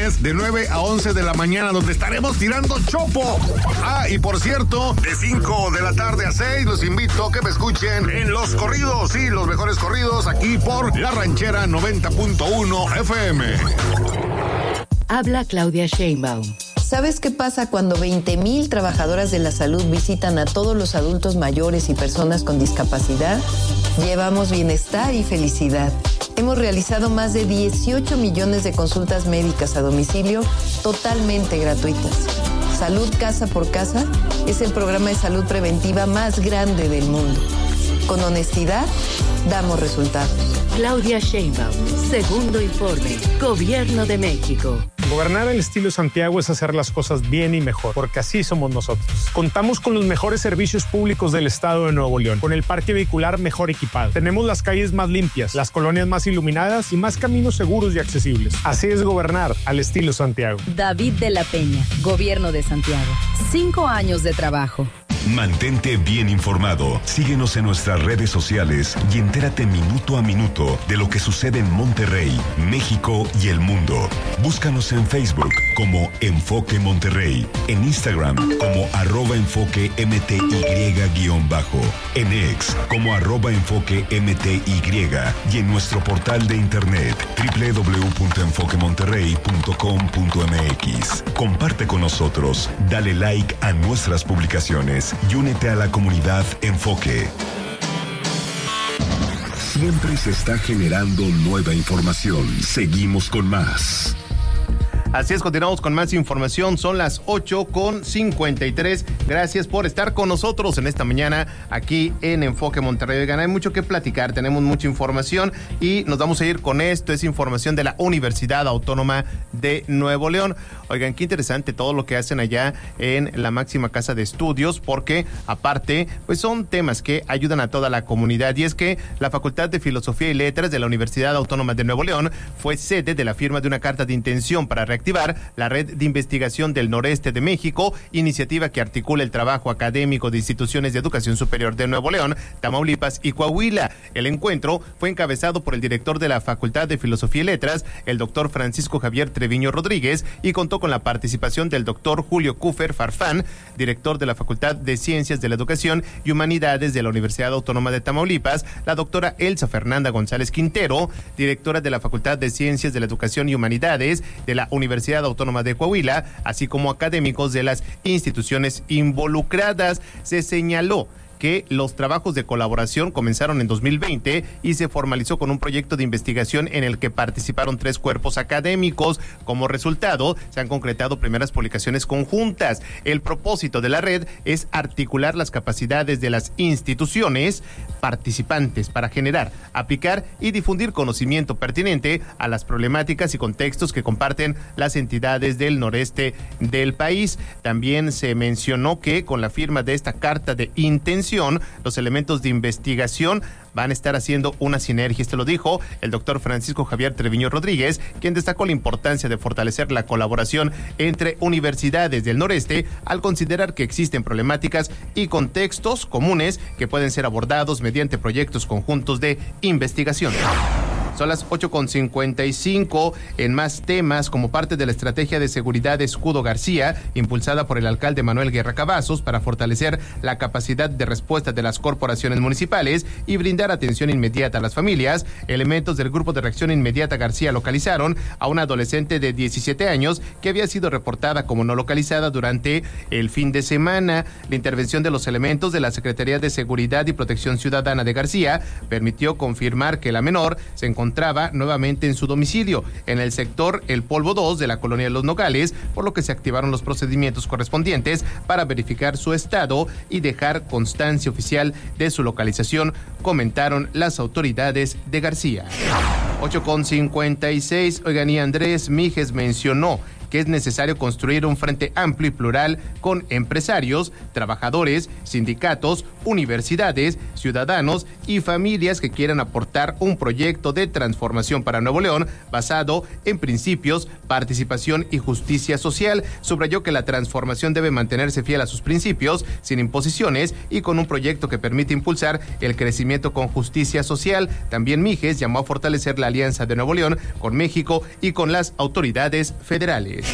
viernes de 9 a 11 de la mañana, donde estaremos tirando chopo. Y por cierto, de 5 de la tarde a 6, los invito a que me escuchen en los corridos, sí, los mejores corridos, aquí por La Ranchera 90.1 FM. Habla Claudia Sheinbaum. ¿Sabes qué pasa cuando 20,000 trabajadoras de la salud visitan a todos los adultos mayores y personas con discapacidad? Llevamos bienestar y felicidad. Hemos realizado más de 18 millones de consultas médicas a domicilio totalmente gratuitas. Salud Casa por Casa es el programa de salud preventiva más grande del mundo. Con honestidad, damos resultados. Claudia Sheinbaum, segundo informe, Gobierno de México. Gobernar al estilo Santiago es hacer las cosas bien y mejor, porque así somos nosotros. Contamos con los mejores servicios públicos del estado de Nuevo León, con el parque vehicular mejor equipado. Tenemos las calles más limpias, las colonias más iluminadas y más caminos seguros y accesibles. Así es gobernar al estilo Santiago. David de la Peña, Gobierno de Santiago. 5 años de trabajo. Mantente bien informado. Síguenos en nuestras redes sociales y entérate minuto a minuto de lo que sucede en Monterrey, México y el mundo. Búscanos en Facebook como Enfoque Monterrey, en Instagram como @enfoquemty_, en X como @enfoquemty y en nuestro portal de internet www.enfoquemonterrey.com.mx. Comparte con nosotros, dale like a nuestras publicaciones y únete a la comunidad Enfoque. Siempre se está generando nueva información. Seguimos con más. Así es, continuamos con más información. Son las 8:53. Gracias por estar con nosotros en esta mañana aquí en Enfoque Monterrey. Oigan, hay mucho que platicar, tenemos mucha información y nos vamos a ir con esto. Es información de la Universidad Autónoma de Nuevo León. Oigan, qué interesante todo lo que hacen allá en la máxima casa de estudios, porque aparte, pues son temas que ayudan a toda la comunidad. Y es que la Facultad de Filosofía y Letras de la Universidad Autónoma de Nuevo León fue sede de la firma de una carta de intención para reactivar la Red de Investigación del Noreste de México, iniciativa que articula el trabajo académico de instituciones de educación superior de Nuevo León, Tamaulipas y Coahuila. El encuentro fue encabezado por el director de la Facultad de Filosofía y Letras, el doctor Francisco Javier Treviño Rodríguez, y contó con la participación del doctor Julio Cúfer Farfán, director de la Facultad de Ciencias de la Educación y Humanidades de la Universidad Autónoma de Tamaulipas, la doctora Elsa Fernanda González Quintero, directora de la Facultad de Ciencias de la Educación y Humanidades de la Universidad Autónoma de Coahuila, así como académicos de las instituciones involucradas. Se señaló que los trabajos de colaboración comenzaron en 2020 y se formalizó con un proyecto de investigación en el que participaron 3 cuerpos académicos. Como resultado, se han concretado primeras publicaciones conjuntas. El propósito de la red es articular las capacidades de las instituciones participantes para generar, aplicar y difundir conocimiento pertinente a las problemáticas y contextos que comparten las entidades del noreste del país. También se mencionó que con la firma de esta carta de intención, los elementos de investigación van a estar haciendo una sinergia. Esto lo dijo el doctor Francisco Javier Treviño Rodríguez, quien destacó la importancia de fortalecer la colaboración entre universidades del noreste al considerar que existen problemáticas y contextos comunes que pueden ser abordados mediante proyectos conjuntos de investigación. Son las 8:55. En más temas, como parte de la estrategia de seguridad Escudo García, impulsada por el alcalde Manuel Guerra Cavazos para fortalecer la capacidad de respuesta de las corporaciones municipales y brindar atención inmediata a las familias, elementos del Grupo de Reacción Inmediata García localizaron a una adolescente de 17 años que había sido reportada como no localizada durante el fin de semana. La intervención de los elementos de la Secretaría de Seguridad y Protección Ciudadana de García permitió confirmar que la menor se encontraba nuevamente en su domicilio, en el sector El Polvo 2 de la colonia de Los Nogales, por lo que se activaron los procedimientos correspondientes para verificar su estado y dejar constancia oficial de su localización, comentaron las autoridades de García. 8:56. Oigan, y Andrés Mijes mencionó que es necesario construir un frente amplio y plural con empresarios, trabajadores, sindicatos, universidades, ciudadanos y familias que quieran aportar un proyecto de transformación para Nuevo León basado en principios, participación y justicia social. Subrayó que la transformación debe mantenerse fiel a sus principios, sin imposiciones y con un proyecto que permite impulsar el crecimiento con justicia social. También Mijes llamó a fortalecer la alianza de Nuevo León con México y con las autoridades federales.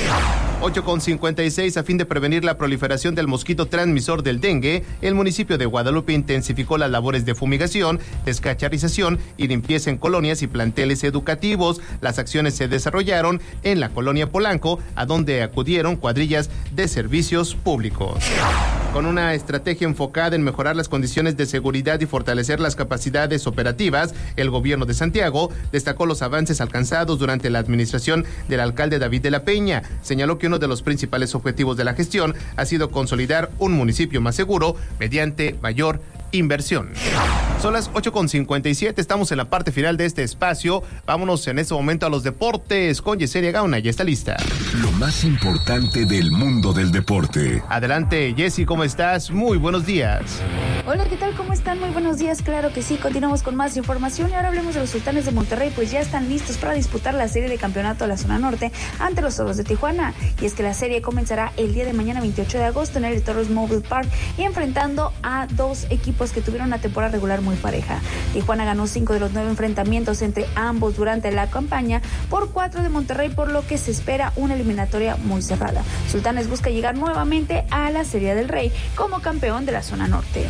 8:56, a fin de prevenir la proliferación del mosquito transmisor del dengue, el municipio de Guadalupe intensificó las labores de fumigación, descacharización y limpieza en colonias y planteles educativos. Las acciones se desarrollaron en la colonia Polanco, a donde acudieron cuadrillas de servicios públicos. Con una estrategia enfocada en mejorar las condiciones de seguridad y fortalecer las capacidades operativas, el gobierno de Santiago destacó los avances alcanzados durante la administración del alcalde David de la Peña. Señaló que uno de los principales objetivos de la gestión ha sido consolidar un municipio más seguro mediante mayor inversión. Son las 8:57, estamos en la parte final de este espacio. Vámonos en este momento a los deportes con Yesenia Gauna, ya está lista. Lo más importante del mundo del deporte. Adelante, Jessy, ¿cómo estás? Muy buenos días. Hola, ¿qué tal? ¿Cómo están? Muy buenos días, claro que sí. Continuamos con más información y ahora hablemos de los Sultanes de Monterrey, pues ya están listos para disputar la serie de campeonato de la zona norte ante los Toros de Tijuana. Y es que la serie comenzará el día de mañana, 28 de agosto, en el Toros Mobile Park, y enfrentando a dos equipos que tuvieron una temporada regular muy pareja. Tijuana ganó 5 de los 9 enfrentamientos entre ambos durante la campaña por 4 de Monterrey, por lo que se espera una eliminatoria muy cerrada. Sultanes busca llegar nuevamente a la Serie del Rey como campeón de la zona norte.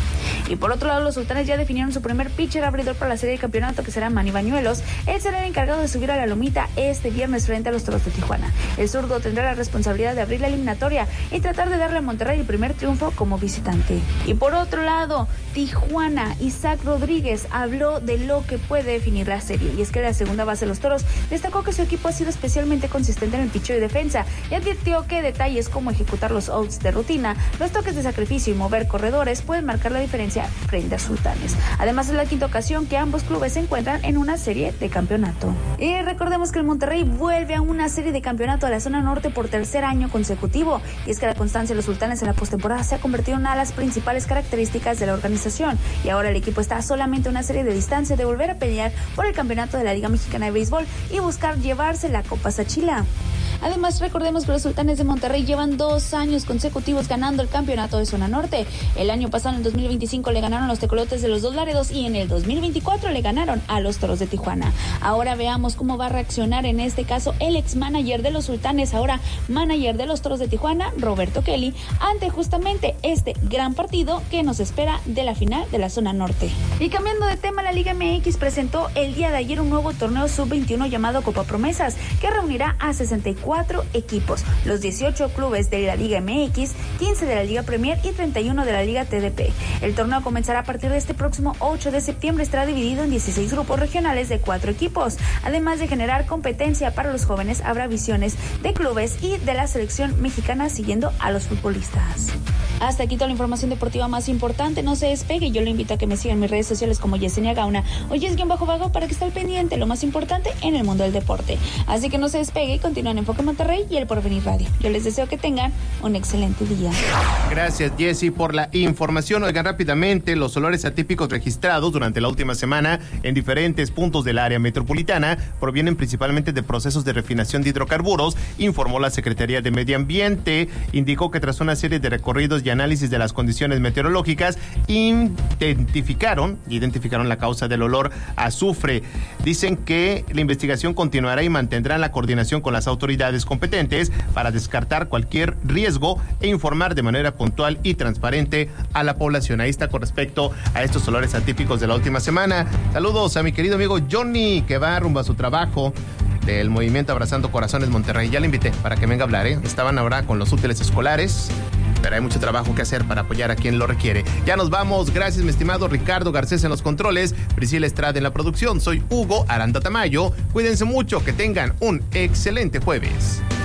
Y por otro lado, los Sultanes ya definieron su primer pitcher abridor para la serie de campeonato, que será Manny Bañuelos. Él será el encargado de subir a la lomita este viernes frente a los Toros de Tijuana. El zurdo tendrá la responsabilidad de abrir la eliminatoria y tratar de darle a Monterrey el primer triunfo como visitante. Y por otro lado, Tijuana, Isaac Rodríguez habló de lo que puede definir la serie. Y es que la segunda base de los Toros destacó que su equipo ha sido especialmente consistente en el picheo y defensa, y advirtió que detalles como ejecutar los outs de rutina, los toques de sacrificio y mover corredores pueden marcar la diferencia frente a Sultanes. Además, es la quinta ocasión que ambos clubes se encuentran en una serie de campeonato. Y recordemos que el Monterrey vuelve a una serie de campeonato de la zona norte por tercer año consecutivo, y es que la constancia de los Sultanes en la postemporada se ha convertido en una de las principales características de la organización, y ahora el equipo está solamente a una serie de distancia de volver a pelear por el campeonato de la Liga Mexicana de Béisbol y buscar llevarse la Copa Sachila. Además, recordemos que los Sultanes de Monterrey llevan 2 años consecutivos ganando el campeonato de zona norte. El año pasado, en el 2025, le ganaron a los Tecolotes de los Dos Laredos, y en el 2024 le ganaron a los Toros de Tijuana. Ahora veamos cómo va a reaccionar en este caso el ex manager de los Sultanes, ahora manager de los Toros de Tijuana, Roberto Kelly, ante justamente este gran partido que nos espera de la final de la zona norte. Y cambiando de tema, la Liga MX presentó el día de ayer un nuevo torneo sub-21 llamado Copa Promesas, que reunirá a 64 equipos, los 18 clubes de la Liga MX, 15 de la Liga Premier y 31 de la Liga TDP. El torneo comenzará a partir de este próximo 8 de septiembre. Estará dividido en 16 grupos regionales de 4 equipos. Además de generar competencia para los jóvenes, habrá visiones de clubes y de la selección mexicana siguiendo a los futbolistas. Hasta aquí toda la información deportiva más importante. No se despegue. Yo lo invito a que me sigan en mis redes sociales como Yesenia Gauna o Yes_Vago para que esté al pendiente de lo más importante en el mundo del deporte. Así que no se despegue y continúen en Enfoque Monterrey y El Porvenir Radio. Yo les deseo que tengan un excelente día. Gracias, Jessy, por la información. Oigan, rápidamente, los olores atípicos registrados durante la última semana en diferentes puntos del área metropolitana provienen principalmente de procesos de refinación de hidrocarburos, informó la Secretaría de Medio Ambiente. Indicó que tras una serie de recorridos y análisis de las condiciones meteorológicas, identificaron la causa del olor a azufre. Dicen que la investigación continuará y mantendrán la coordinación con las autoridades competentes para descartar cualquier riesgo e informar de manera puntual y transparente a la población. Ahí está con respecto a estos olores atípicos de la última semana. Saludos a mi querido amigo Johnny, que va rumbo a su trabajo del movimiento Abrazando Corazones Monterrey. Ya le invité para que venga a hablar, Estaban ahora con los útiles escolares, pero hay mucho trabajo que hacer para apoyar a quien lo requiere. Ya nos vamos. Gracias, mi estimado Ricardo Garcés en los controles, Priscila Estrada en la producción. Soy Hugo Aranda Tamayo. Cuídense mucho, que tengan un excelente jueves.